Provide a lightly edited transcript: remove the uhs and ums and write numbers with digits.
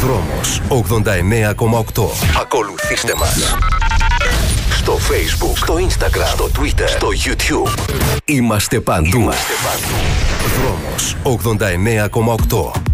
Δρόμος 89,8. Ακολουθήστε μας στο Facebook, στο Instagram, στο Twitter, στο YouTube. Είμαστε παντού. Δρόμος 89,8.